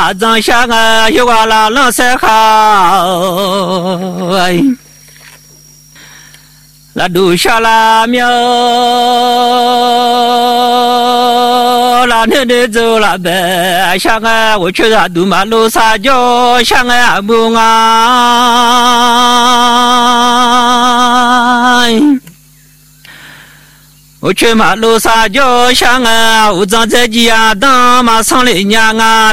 马张下个有个啦冷塞好，那路下啦苗，那那那走啦呗，下个我去那杜马路撒娇，下个阿木啊。我去马路撒娇，下个我长在家当马上来娘啊。